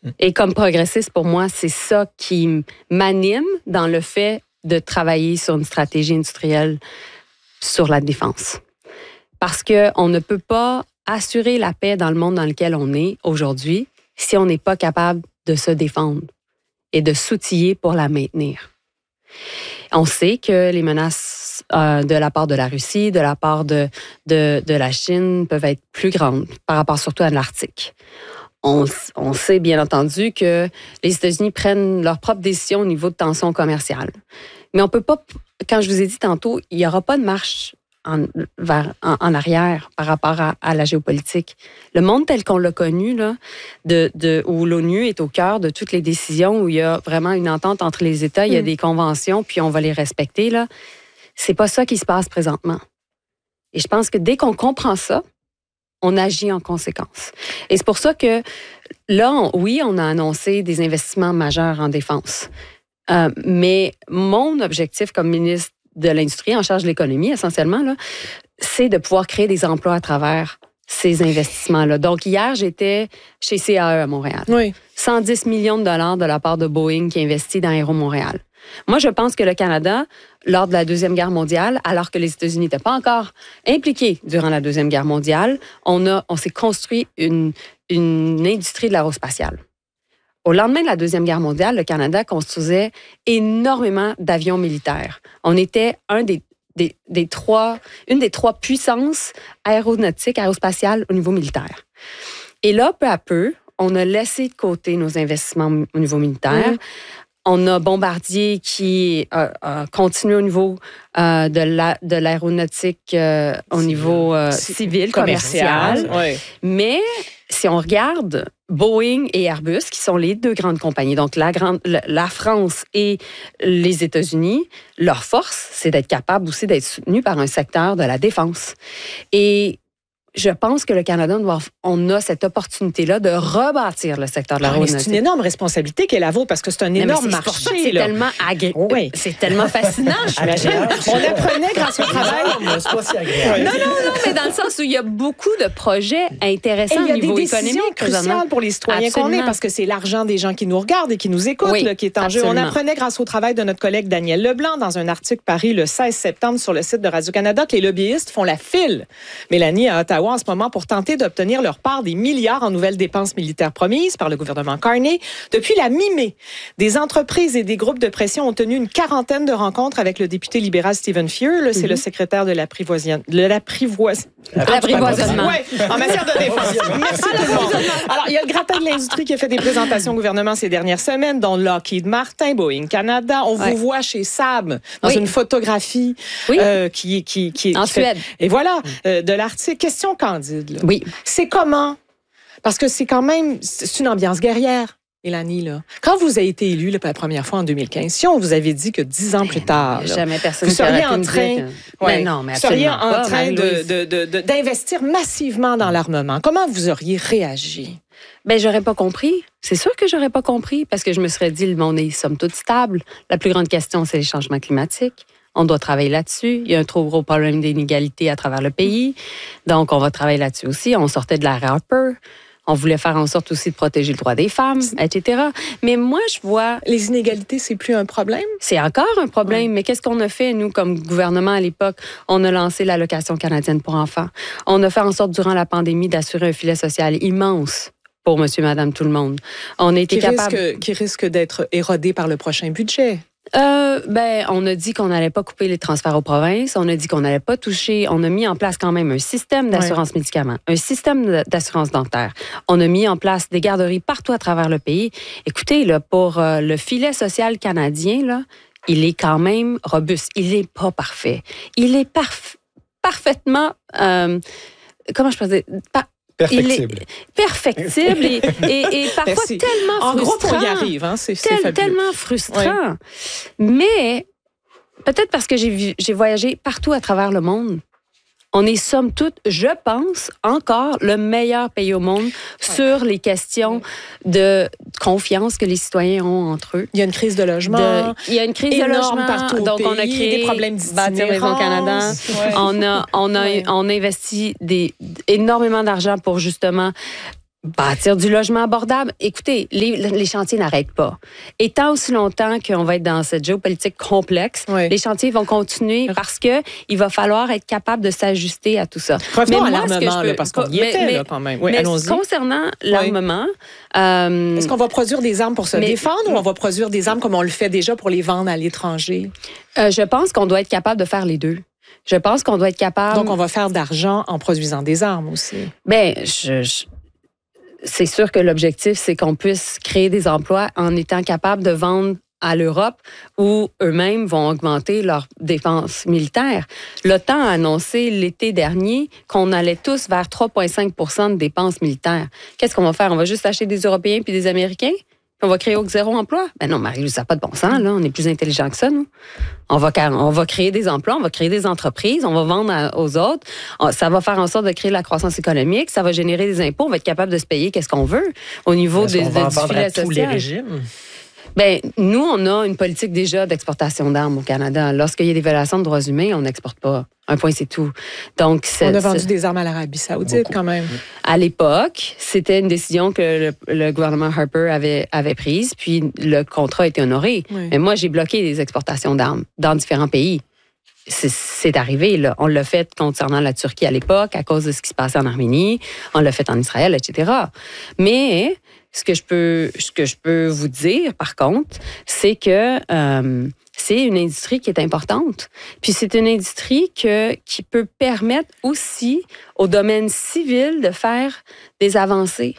Et comme progressiste, pour moi, c'est ça qui m'anime dans le fait de travailler sur une stratégie industrielle sur la défense. Parce qu'on ne peut pas assurer la paix dans le monde dans lequel on est aujourd'hui si on n'est pas capable de se défendre et de s'outiller pour la maintenir. On sait que les menaces de la part de la Russie, de la part de la Chine peuvent être plus grandes par rapport surtout à l'Arctique. On sait bien entendu que les États-Unis prennent leurs propres décisions au niveau de tensions commerciales. Mais on peut pas, quand je vous ai dit tantôt, il n'y aura pas de marche en arrière par rapport à la géopolitique. Le monde tel qu'on l'a connu, là, où l'ONU est au cœur de toutes les décisions, où il y a vraiment une entente entre les États, il y a des conventions, puis on va les respecter, là, c'est pas ça qui se passe présentement. Et je pense que dès qu'on comprend ça, on agit en conséquence. Et c'est pour ça que là, on a annoncé des investissements majeurs en défense. Mais mon objectif comme ministre de l'Industrie en charge de l'économie, essentiellement, là, c'est de pouvoir créer des emplois à travers ces investissements-là. Donc, hier, j'étais chez CAE à Montréal. Oui. 110 millions de dollars de la part de Boeing qui investit dans Aéro Montréal. Moi, je pense que le Canada, lors de la Deuxième Guerre mondiale, alors que les États-Unis n'étaient pas encore impliqués durant la Deuxième Guerre mondiale, on s'est construit une industrie de l'aérospatiale. Au lendemain de la Deuxième Guerre mondiale, le Canada construisait énormément d'avions militaires. On était une des trois puissances aéronautiques, aérospatiales au niveau militaire. Et là, peu à peu, on a laissé de côté nos investissements au niveau militaire. On a Bombardier qui a continué au niveau de l'aéronautique au niveau civil, commercial. Oui. Mais si on regarde Boeing et Airbus, qui sont les deux grandes compagnies, donc la France et les États-Unis, leur force, c'est d'être capable aussi d'être soutenu par un secteur de la défense. Et je pense que le Canada, on a cette opportunité-là de rebâtir le secteur de l'aéronautique. C'est une énorme responsabilité qu'elle a vôtre parce que c'est un énorme marché. Pour ça que c'est tellement c'est tellement fascinant. On apprenait grâce au travail. C'est pas si agréable. Non, mais dans le sens où il y a beaucoup de projets intéressants au niveau économique. Il y a des décisions cruciales pour les citoyens qu'on est parce que c'est l'argent des gens qui nous regardent et qui nous écoutent qui est en jeu. On apprenait grâce au travail de notre collègue Daniel Leblanc dans un article paru le 16 septembre sur le site de Radio-Canada que les lobbyistes font la file, Mélanie, à Ottawa, en ce moment pour tenter d'obtenir leur part des milliards en nouvelles dépenses militaires promises par le gouvernement Carney. Depuis la mi-mai, des entreprises et des groupes de pression ont tenu une quarantaine de rencontres avec le député libéral Stephen Fuhr. C'est le secrétaire de l'apprivoisement. Oui, en matière de défense. Merci tout le monde. Alors, il y a le gratin de l'industrie qui a fait des présentations au gouvernement ces dernières semaines, dont Lockheed Martin, Boeing Canada. On vous voit chez Saab dans une photographie qui est en Suède. Et voilà, de l'article. Question candide. Là. Oui. C'est comment? Parce que c'est quand même, c'est une ambiance guerrière, Mélanie, là. Quand vous avez été élue pour la première fois en 2015, si on vous avait dit que 10 ans plus tard, jamais personne vous seriez en train d'investir massivement dans l'armement, comment vous auriez réagi? Ben, j'aurais pas compris. C'est sûr que j'aurais pas compris parce que je me serais dit, le monde est somme toute stable. La plus grande question, c'est les changements climatiques. On doit travailler là-dessus. Il y a un trop gros problème d'inégalité à travers le pays. Donc, on va travailler là-dessus aussi. On sortait de l'ère Harper. On voulait faire en sorte aussi de protéger le droit des femmes, etc. Mais moi, je vois... Les inégalités, c'est plus un problème? C'est encore un problème. Mais qu'est-ce qu'on a fait, nous, comme gouvernement à l'époque? On a lancé l'allocation canadienne pour enfants. On a fait en sorte, durant la pandémie, d'assurer un filet social immense pour monsieur, madame, tout le monde. On a été capable... Qui risque d'être érodé par le prochain budget. On a dit qu'on n'allait pas couper les transferts aux provinces. On a dit qu'on n'allait pas toucher. On a mis en place quand même un système d'assurance médicaments, un système d'assurance dentaire. On a mis en place des garderies partout à travers le pays. Écoutez, là, pour le filet social canadien, là, il est quand même robuste. Il n'est pas parfait. Il est parfaitement... comment je peux dire? Perfectible. Perfectible et parfois tellement frustrant. En gros, on y arrive. Hein? C'est fabuleux. Tellement frustrant. Mais peut-être parce que j'ai voyagé partout à travers le monde. On est somme toute, je pense, encore le meilleur pays au monde sur les questions de confiance que les citoyens ont entre eux. Il y a une crise de logement. Il y a une crise de logement partout au donc pays, on a créé des problèmes Bâtir Maison Canada. On a investi énormément d'argent pour justement Bâtir du logement abordable. Écoutez, les chantiers n'arrêtent pas. Et tant aussi longtemps qu'on va être dans cette géopolitique complexe, les chantiers vont continuer parce que il va falloir être capable de s'ajuster à tout ça. Revenons à l'armement, parce qu'on y était là, quand même. Oui, allons-y. Concernant l'armement... Est-ce qu'on va produire des armes pour se défendre ou on va produire des armes comme on le fait déjà pour les vendre à l'étranger? Je pense qu'on doit être capable de faire les deux. Je pense qu'on doit être capable... Donc, on va faire d'argent en produisant des armes aussi. Bien, c'est sûr que l'objectif, c'est qu'on puisse créer des emplois en étant capable de vendre à l'Europe où eux-mêmes vont augmenter leurs dépenses militaires. L'OTAN a annoncé l'été dernier qu'on allait tous vers 3,5 % de dépenses militaires. Qu'est-ce qu'on va faire? On va juste acheter des Européens puis des Américains? On va créer au zéro emploi? Ben non, Marie-Lou, ça n'a pas de bon sens, là. On est plus intelligent que ça, nous. On va créer des emplois, on va créer des entreprises, on va vendre aux autres. Ça va faire en sorte de créer la croissance économique, ça va générer des impôts, on va être capable de se payer qu'est-ce qu'on veut au niveau du filet social. Tous les régimes? Bien, nous, on a une politique déjà d'exportation d'armes au Canada. Lorsqu'il y a des violations de droits humains, on n'exporte pas. Un point, c'est tout. Donc, on a vendu des armes à l'Arabie Saoudite, quand même. À l'époque, c'était une décision que le gouvernement Harper avait prise, puis le contrat a été honoré. Oui. Mais moi, j'ai bloqué les exportations d'armes dans différents pays. C'est arrivé, là. On l'a fait concernant la Turquie à l'époque, à cause de ce qui se passait en Arménie. On l'a fait en Israël, etc. Mais ce que je peux vous dire, par contre, c'est que c'est une industrie qui est importante. Puis c'est une industrie qui peut permettre aussi au domaine civil de faire des avancées.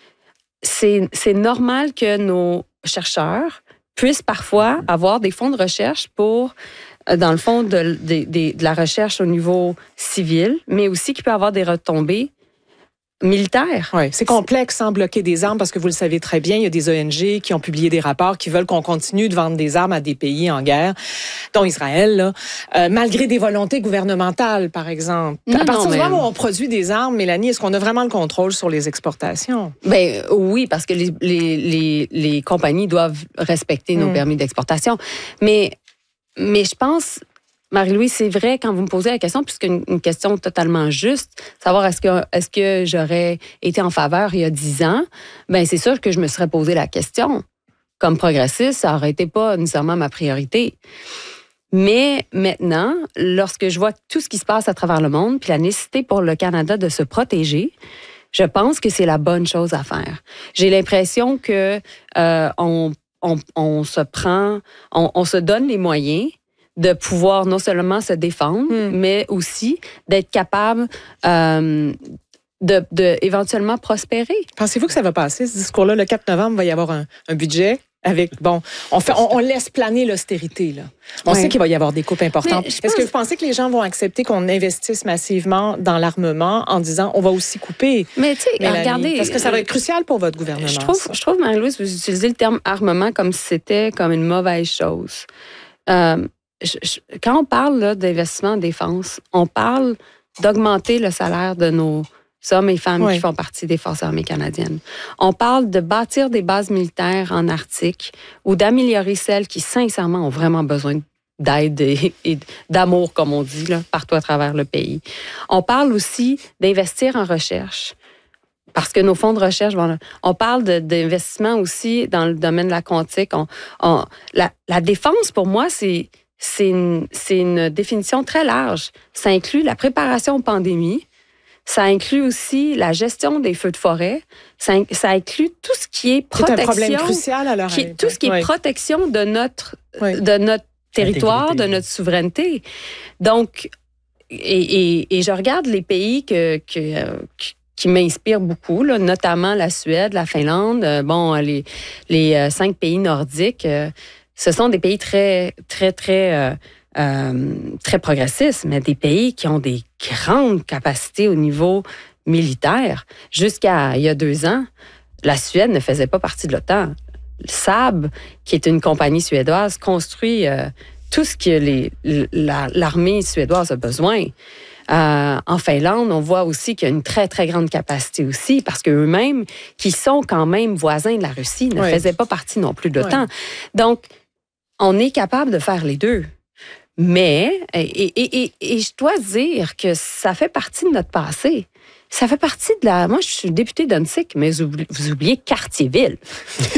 C'est normal que nos chercheurs puissent parfois avoir des fonds de recherche pour, dans le fond, de la recherche au niveau civil, mais aussi qui peut avoir des retombées militaire. Oui, c'est complexe sans bloquer des armes parce que vous le savez très bien, il y a des ONG qui ont publié des rapports qui veulent qu'on continue de vendre des armes à des pays en guerre, dont Israël, là, malgré des volontés gouvernementales, par exemple. À partir du moment où on produit des armes, Mélanie, est-ce qu'on a vraiment le contrôle sur les exportations? Ben oui, parce que les compagnies doivent respecter nos permis d'exportation. Mais je pense... Marie-Louise, c'est vrai quand vous me posez la question, puisque une question totalement juste, savoir est-ce que j'aurais été en faveur il y a 10 ans, ben c'est sûr que je me serais posé la question. Comme progressiste, ça n'aurait été pas nécessairement ma priorité. Mais maintenant, lorsque je vois tout ce qui se passe à travers le monde, puis la nécessité pour le Canada de se protéger, je pense que c'est la bonne chose à faire. J'ai l'impression que on se donne les moyens de pouvoir non seulement se défendre, mais aussi d'être capable de éventuellement prospérer. Pensez-vous que ça va passer, ce discours-là? Le 4 novembre, il va y avoir un budget avec, on laisse planer l'austérité, là. On sait qu'il va y avoir des coupes importantes. Est-ce que vous pensez que les gens vont accepter qu'on investisse massivement dans l'armement en disant on va aussi couper? Mais tu sais, regardez... Parce que ça va être crucial pour votre gouvernement. Je trouve, Marie-Louise, vous utilisez le terme armement comme si c'était comme une mauvaise chose. Quand on parle là, d'investissement en défense, on parle d'augmenter le salaire de nos hommes et femmes qui font partie des Forces armées canadiennes. On parle de bâtir des bases militaires en Arctique ou d'améliorer celles qui, sincèrement, ont vraiment besoin d'aide et d'amour, comme on dit, là, partout à travers le pays. On parle aussi d'investir en recherche. Parce que nos fonds de recherche, on parle d'investissement aussi dans le domaine de la quantique. La défense, pour moi, c'est une définition très large. Ça inclut la préparation aux pandémies, ça inclut aussi la gestion des feux de forêt, ça inclut tout ce qui est protection. C'est un problème crucial à l'heure. Tout ce qui est protection de notre territoire, de notre souveraineté. Donc, et je regarde les pays qui m'inspirent beaucoup, là, notamment la Suède, la Finlande, les 5 pays nordiques. Ce sont des pays très, très, très, très progressistes, mais des pays qui ont des grandes capacités au niveau militaire. Jusqu'à il y a 2 ans, la Suède ne faisait pas partie de l'OTAN. Saab, qui est une compagnie suédoise, construit tout ce que l'armée suédoise a besoin. En Finlande, on voit aussi qu'il y a une très, très grande capacité aussi, parce qu'eux-mêmes, qui sont quand même voisins de la Russie, ne faisaient pas partie non plus de l'OTAN. Donc, on est capable de faire les deux. Mais, et je dois dire que ça fait partie de notre passé. ça fait partie de la... Moi, je suis députée d'Unsick, mais vous oubliez Cartierville.